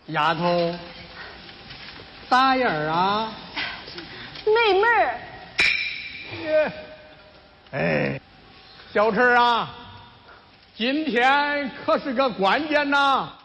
丫头，咋样啊？ 没门儿。 哎，小陈啊，今天可是个关键呐！